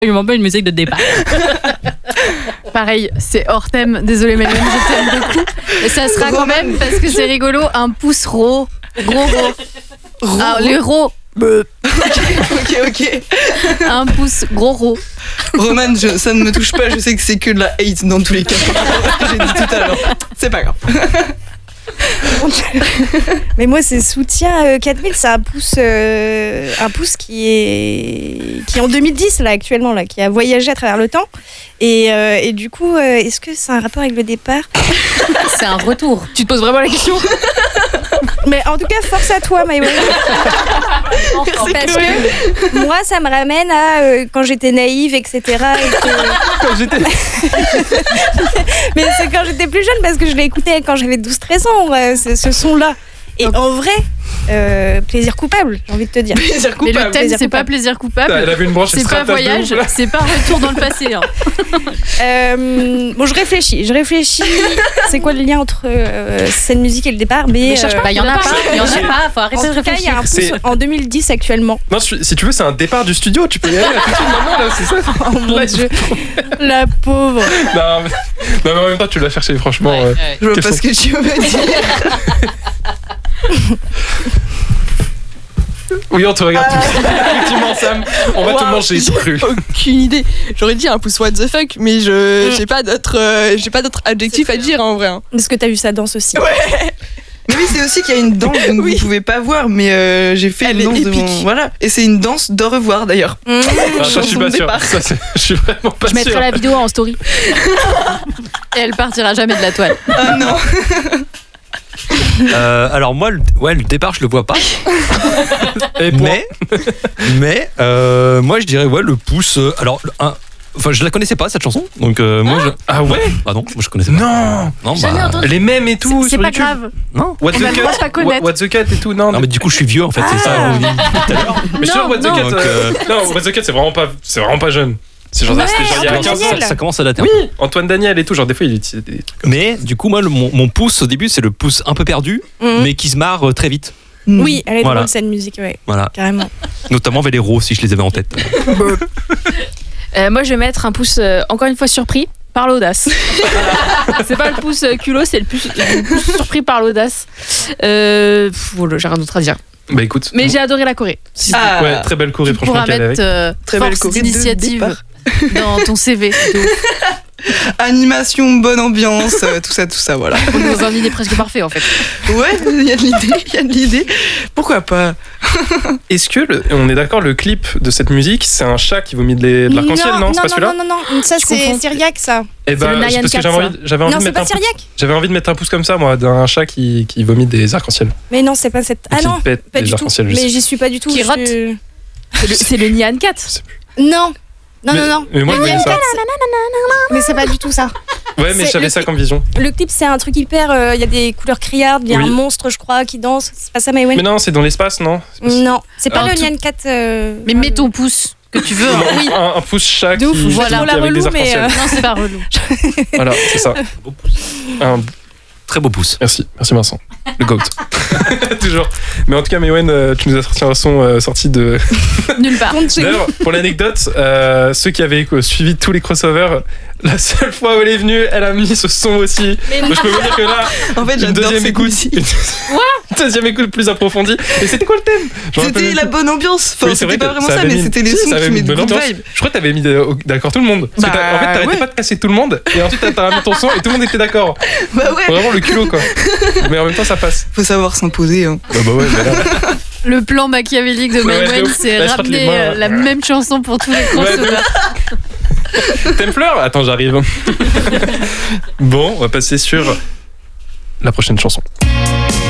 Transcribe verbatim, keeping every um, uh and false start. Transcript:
absolument pas une musique de départ. Pareil, c'est hors thème. Désolée, mais même je t'aime beaucoup. Et ça sera quand même, parce que c'est rigolo, un pouce ro. Gros ro. Ah, les ro. Ok, ok. Un pouce gros ro. Roman, je, ça ne me touche pas, je sais que c'est que de la hate dans tous les cas. J'ai dit tout à l'heure. C'est pas grave. Mais moi, c'est soutien euh, quatre mille, c'est un pouce, euh, un pouce qui est, qui est en deux mille dix, là, actuellement, là, qui a voyagé à travers le temps. Et, euh, et du coup, euh, est-ce que c'est un rapport avec le départ ? C'est un retour. Tu te poses vraiment la question ? Mais en tout cas, force à toi, Maïwen. Parce que moi, ça me ramène à euh, quand j'étais naïve, et cetera. Et que... Quand j'étais... Mais c'est quand j'étais plus jeune, parce que je l'ai écouté quand j'avais douze treize ans, euh, ce, ce son-là. Et en vrai, euh, plaisir coupable, j'ai envie de te dire. Plaisir Mais coupable. le thème, plaisir c'est pas coupable. plaisir coupable. Elle avait une branche C'est pas extra voyage, c'est pas retour dans le passé. Hein. Euh, bon, je réfléchis, je réfléchis. C'est quoi le lien entre euh, cette musique et le départ ? Mais, Mais cherche pas, il y en a pas, il y en a pas, faut arrêter de En tout cas, il y a réfléchir. un pouce C'est- en deux mille dix actuellement. Non, si si tu veux, c'est un départ du studio. Tu peux y aller là, tout de suite maintenant, là, c'est ça. Oh mon Là, Dieu, la pauvre. Non, mais... non, mais en même temps, tu l'as cherché, franchement. Ouais, euh, ouais. Je vois Quels pas sont- ce que tu veux dire. Oui, on te regarde tout. Effectivement, Sam, on va te Waouh, manger j'ai cru. aucune idée. J'aurais dit un pouce what the fuck, mais je Mm. j'ai pas d'autres euh, j'ai pas d'autres adjectifs à dire en vrai. hein. Est-ce que t'as vu sa danse aussi ? Mais oui, c'est aussi qu'il y a une danse que Oui. vous pouvez pas voir, mais euh, j'ai fait Elle une est danse de épique. mon... Voilà. Et c'est une danse d'au revoir d'ailleurs. Ah, ça, je suis Chanson pas de sûr. départ. Ça, c'est- je suis vraiment pas Je mettrai sûr. la vidéo en story. Et elle partira jamais de la toile. Ah non. Euh, alors moi, le, ouais, le départ, je le vois pas. Et point. mais, mais euh, moi, je dirais ouais le pouce. euh, alors, le- un- enfin, je la connaissais pas cette chanson, donc euh, moi, je, Ah ouais. ah non, moi je connaissais pas. Non. Non, Jamais bah, entendu. Les mêmes et tout C'est sur pas YouTube. grave. non. What On the va le cut. voir, pas connaître. What the cut et tout. Non. Non, mais du coup, je suis vieux en fait, c'est ça. Ah. on dit tout à l'heure. Mais je suis sûr, What the non. cut. Donc, euh, Non, What the cut, c'est vraiment pas, c'est vraiment pas jeune. C'est genre, Ouais, c'était genre il y a Antoine quinze ans. Daniel. Ça commence à dater. un Oui, peu. Antoine Daniel et tout. Genre des fois, il utilisait des trucs. Mais du coup, moi, le- mon, mon pouce au début, c'est le pouce un peu perdu, Mhm. mais qui se marre euh, très vite. Oui, elle est Voilà. drôle cette musique, ouais, Voilà. carrément. Notamment Véléro, si je les avais en tête. Euh, moi, je vais mettre un pouce, euh, encore une fois, surpris par l'audace. Voilà. C'est pas le pouce euh, culot, c'est le pouce, le pouce surpris par l'audace. Euh, pff, voilà, j'ai rien d'autre à dire. Bah écoute. Mais j'ai adoré la Corée. Si Ah. Ouais, très belle choré, tu franchement, pourras qu'elle est mettre avec. euh, Très belle force choré de d'initiative départ. dans ton C V. De ouf. Animation, bonne ambiance, euh, tout ça, tout ça, voilà. On nous a un idée presque parfait en fait. Ouais, il y a de l'idée, il y a de l'idée. Pourquoi pas ? Est-ce que, le- on est d'accord, le clip de cette musique, c'est un chat qui vomit de l'e- de l'arc-en-ciel, non, C'est pas celui-là non, non, non, ça Je c'est confonds. Syriac, ça. Eh ben, le Nyan parce que Cat, j'avais ça. envie, j'avais envie Non, de c'est mettre pas un pouce, Syriac. j'avais envie de mettre un pouce comme ça, moi, d'un chat qui, qui vomit des arcs-en-ciel. Mais non, c'est pas cette. Et Ah qui non, pète pas des du tout. arcs-en-ciel, je Mais sais. j'y suis pas du tout. Qui je- rote. C'est le, c'est le Nyan Cat. Non. Non, mais, non, non. Mais moi, je Le voyais Nyan ça. Cat, c'est- Mais c'est pas du tout ça. Ouais, mais C'est j'avais le- ça comme vision. Le clip, c'est un truc hyper. Il y a des couleurs criardes, il y a Oui. un monstre, je crois, qui danse. C'est pas ça, Maïwen ? Mais non, c'est dans l'espace, non C'est pas ça. Non, c'est pas Un le tout- Nyan Cat. euh, Mais mets ton pouce que tu veux. hein. Oui. un, un pouce chat De ouf, qui, voilà. qui Trop la avec des relou, mais, arcs-en-ciel. Non, c'est pas relou. Voilà, c'est ça. Un- Très beau pouce. Merci, merci Vincent. Le GOAT. Toujours. Mais en tout cas, Maïwen, euh, tu nous as sorti un son euh, sorti de. Nulle part. D'ailleurs, pour l'anecdote, euh, ceux qui avaient euh, suivi tous les crossovers, la seule fois où elle est venue, elle a mis ce son aussi. Donc je peux vous dire que là, En fait, une j'adore deuxième cette écoute, musique. une deuxième écoute plus approfondie. Et c'était quoi le thème? Je me rappelle C'était même la plus. bonne ambiance. Enfin, Oui, c'est vrai c'était pas que vraiment ça ça, avait mais mis- c'était les si, sons ça qui avait mis mettent une de bonne good ambiance. vibe. Je crois que t'avais mis de- d'accord tout le monde. Parce que t'as- en fait, Bah, t'arrêtais ouais. pas de casser tout le monde. Et ensuite, t'as t'as ramené ton son et tout le monde était d'accord. Bah ouais, Vraiment le culot, quoi. Mais en même temps, ça passe. faut savoir s'imposer. Hein. Bah, bah ouais, mais là. Le plan machiavélique de Ouais, de Maïwen, ouf. c'est Là, je frotte les ramener mains, euh, là. la même chanson pour tous les Ouais, de crossovers. T'aimes Fleur? Attends, j'arrive. Bon, on va passer sur la prochaine chanson.